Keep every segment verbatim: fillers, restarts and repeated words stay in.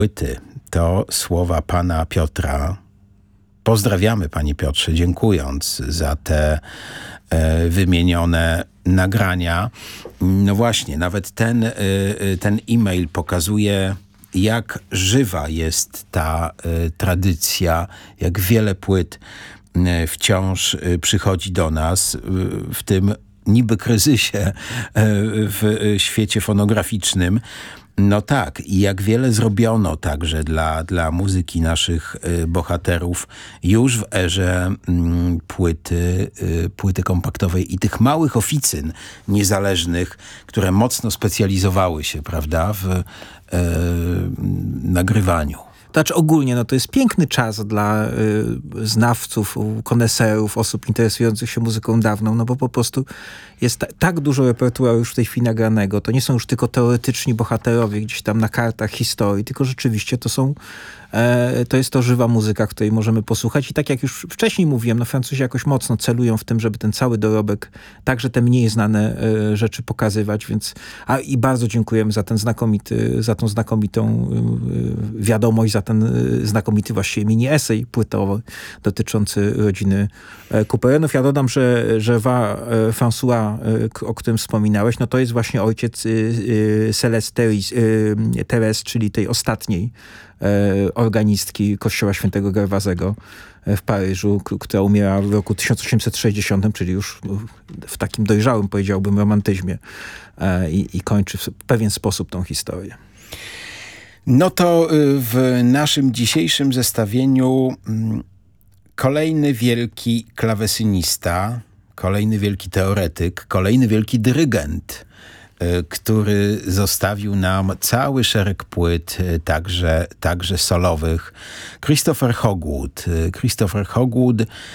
płyty to słowa pana Piotra. Pozdrawiamy, panie Piotrze, dziękując za te e, wymienione nagrania. No właśnie, nawet ten, e, ten e-mail pokazuje, jak żywa jest ta e, tradycja, jak wiele płyt e, wciąż e, przychodzi do nas e, w tym niby kryzysie e, w e, świecie fonograficznym. No tak, i jak wiele zrobiono także dla, dla muzyki naszych y, bohaterów już w erze y, płyty, y, płyty kompaktowej i tych małych oficyn niezależnych, które mocno specjalizowały się, prawda, w y, nagrywaniu. Znaczy ogólnie, no to jest piękny czas dla y, znawców, koneserów, osób interesujących się muzyką dawną, no bo po prostu jest ta, tak dużo repertuaru już w tej chwili nagranego. To nie są już tylko teoretyczni bohaterowie gdzieś tam na kartach historii, tylko rzeczywiście to są e, to jest to żywa muzyka, której możemy posłuchać i tak jak już wcześniej mówiłem, no Francuzi jakoś mocno celują w tym, żeby ten cały dorobek, także te mniej znane e, rzeczy pokazywać, więc a i bardzo dziękujemy za ten znakomity, za tą znakomitą e, wiadomość, za ten e, znakomity właściwie mini esej płytowy dotyczący rodziny e, Couperenów. Ja dodam, że, że wa, e, François, e, o którym wspominałeś, no to jest właśnie ojciec e, e, Celeste Thérèse, czyli tej ostatniej e, organistki Kościoła Świętego Gerwazego w Paryżu, k- która umiera w roku tysiąc osiemset sześćdziesiątym, czyli już w takim dojrzałym, powiedziałbym, romantyzmie e, i, i kończy w pewien sposób tą historię. No to w naszym dzisiejszym zestawieniu kolejny wielki klawesynista, kolejny wielki teoretyk, kolejny wielki dyrygent, który zostawił nam cały szereg płyt, także, także solowych. Christopher Hogwood. Christopher Hogwood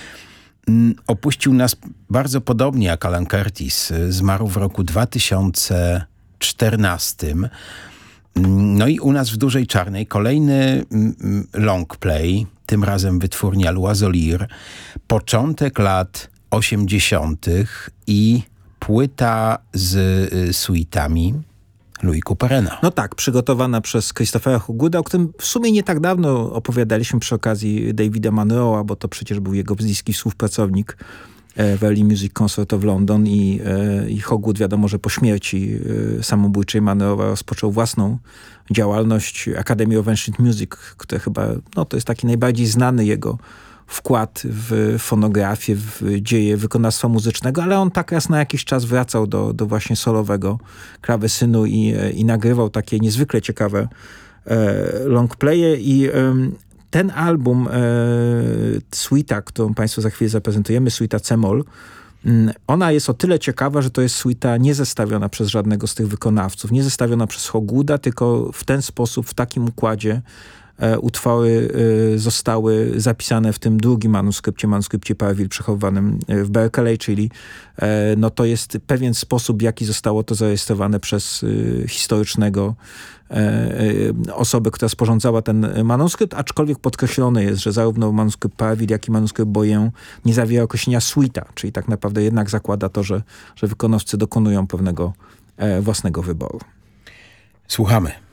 opuścił nas bardzo podobnie jak Alan Curtis. Zmarł w roku dwa tysiące czternastym. No i u nas w Dużej Czarnej kolejny long play, tym razem wytwórnia Loiselier, początek lat osiemdziesiątych i płyta z y, suitami Louis Couperena. No tak, przygotowana przez Christophera Hogwooda, o którym w sumie nie tak dawno opowiadaliśmy przy okazji Davida Monroe'a, bo to przecież był jego bliski współpracownik w Early Music Concert of London i, i Hogwood wiadomo, że po śmierci samobójczej Monroe'a rozpoczął własną działalność Academy of Ancient Music, które chyba, no to jest taki najbardziej znany jego wkład w fonografię, w dzieje wykonawstwa muzycznego, ale on tak raz na jakiś czas wracał do, do właśnie solowego klawesynu i, i nagrywał takie niezwykle ciekawe e, longplaye i e, ten album e, suita, którą Państwu za chwilę zaprezentujemy, suita C-moll, ona jest o tyle ciekawa, że to jest suita nie zestawiona przez żadnego z tych wykonawców, nie zestawiona przez Hogwooda, tylko w ten sposób, w takim układzie e, utwory e, zostały zapisane w tym drugim manuskrypcie, manuskrypcie Parville przechowywanym w Berkeley, czyli e, no to jest pewien sposób, w jaki zostało to zarejestrowane przez e, historycznego osobę, która sporządzała ten manuskrypt, aczkolwiek podkreślone jest, że zarówno manuskrypt Parville, jak i manuskrypt Boyen nie zawiera określenia suita, czyli tak naprawdę jednak zakłada to, że, że wykonawcy dokonują pewnego e, własnego wyboru. Słuchamy.